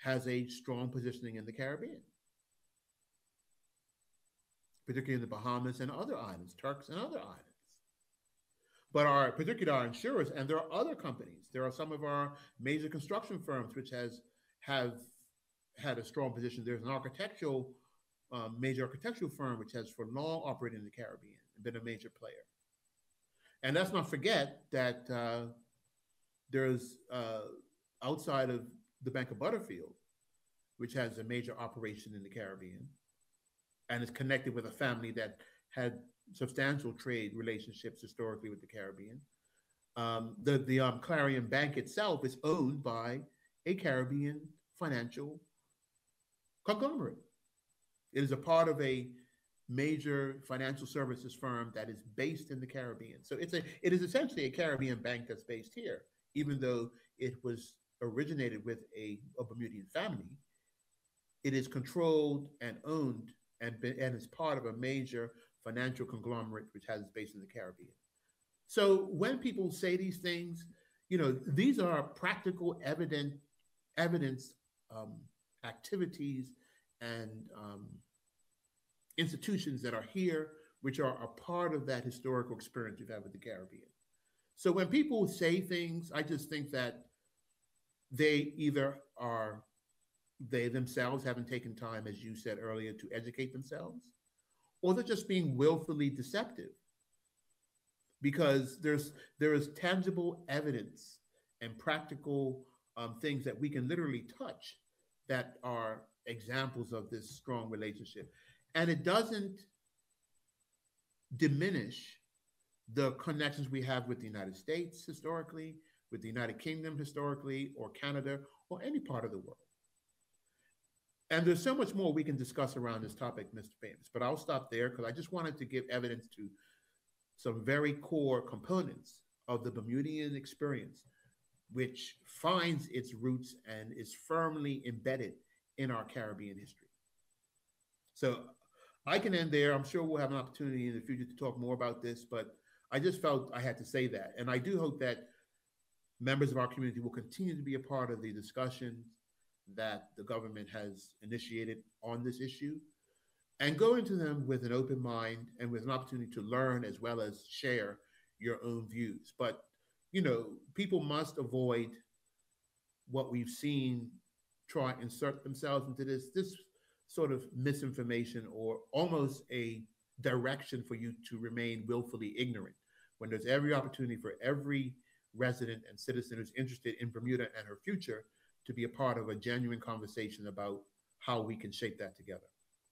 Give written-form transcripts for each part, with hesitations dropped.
has a strong positioning in the Caribbean, particularly in the Bahamas and other islands, Turks and other islands. But particularly our insurers, and there are other companies. There are some of our major construction firms which have had a strong position. There's an major architectural firm which has for long operated in the Caribbean and been a major player. And let's not forget that there's outside of the Bank of Butterfield, which has a major operation in the Caribbean and is connected with a family that had substantial trade relationships historically with the Caribbean. The Clarion Bank itself is owned by a Caribbean financial conglomerate. It is a part of a major financial services firm that is based in the Caribbean. So it is essentially a Caribbean bank that's based here, even though it was originated with a Bermudian family. It is controlled and owned and is part of a major financial conglomerate which has its base in the Caribbean. So when people say these things, these are practical evidence activities and institutions that are here, which are a part of that historical experience we've had with the Caribbean. So when people say things, I just think that they themselves haven't taken time, as you said earlier, to educate themselves, or they're just being willfully deceptive, because there is tangible evidence and practical things that we can literally touch that are examples of this strong relationship. And it doesn't diminish the connections we have with the United States historically, with the United Kingdom historically, or Canada, or any part of the world. And there's so much more we can discuss around this topic, Mr. Famous, but I'll stop there because I just wanted to give evidence to some very core components of the Bermudian experience, which finds its roots and is firmly embedded in our Caribbean history. So I can end there. I'm sure we'll have an opportunity in the future to talk more about this, but I just felt I had to say that. And I do hope that members of our community will continue to be a part of the discussions that the government has initiated on this issue, and go into them with an open mind and with an opportunity to learn as well as share your own views. But, people must avoid what we've seen try and insert themselves into this sort of misinformation, or almost a direction for you to remain willfully ignorant, when there's every opportunity for every resident and citizen who's interested in Bermuda and her future to be a part of a genuine conversation about how we can shape that together.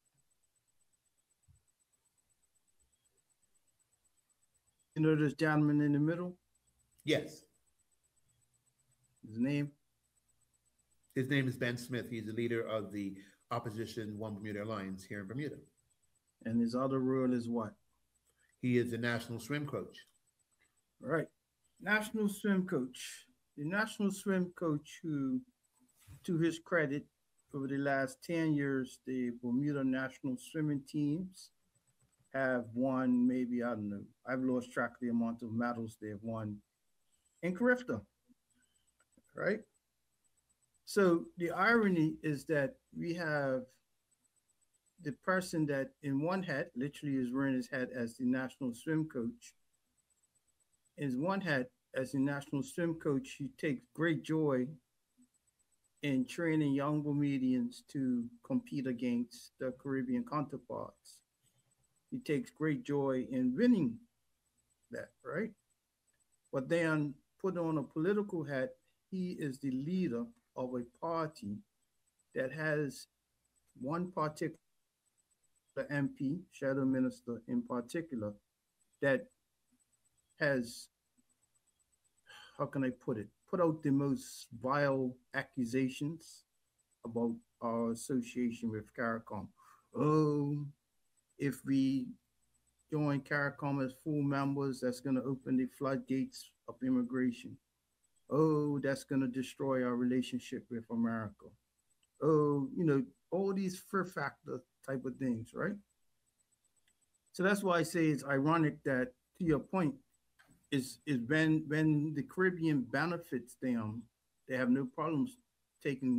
This gentleman in the middle? Yes. His name? His name is Ben Smith. He's the leader of the opposition One Bermuda Alliance here in Bermuda. And his other role is what? He is the national swim coach. Right. National swim coach. The national swim coach who, to his credit, over the last 10 years, the Bermuda national swimming teams have won, maybe, I don't know, I've lost track of the amount of medals they've won in Carifta, right? So the irony is that we have the person that in one hat literally is wearing his hat as the national swim coach. In one hat as the national swim coach, he takes great joy in training young Bermudians to compete against their Caribbean counterparts. He takes great joy in winning that, right? But then put on a political hat, he is the leader of a party that has one particular MP, shadow minister in particular, that has, how can I put it, put out the most vile accusations about our association with CARICOM. Oh, if we join CARICOM as full members, that's going to open the floodgates of immigration. Oh, that's going to destroy our relationship with America. Oh, all these fear factor type of things, right? So that's why I say it's ironic that, to your point, is when the Caribbean benefits them, they have no problems taking